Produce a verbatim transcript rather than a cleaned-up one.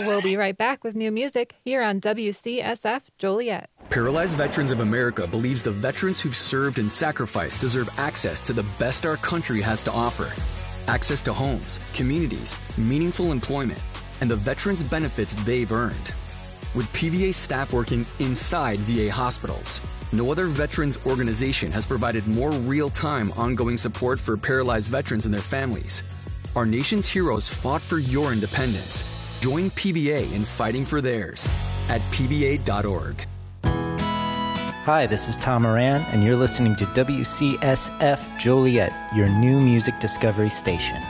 We'll be right back with new music here on W C S F Joliet. Paralyzed Veterans of America believes the veterans who've served and sacrificed deserve access to the best our country has to offer. Access to homes, communities, meaningful employment, and the veterans' benefits they've earned. With P V A staff working inside V A hospitals, no other veterans organization has provided more real-time ongoing support for paralyzed veterans and their families. Our nation's heroes fought for your independence. Join P V A in fighting for theirs at P V A dot org. Hi, this is Tom Moran, and you're listening to W C S F Joliet, your new music discovery station.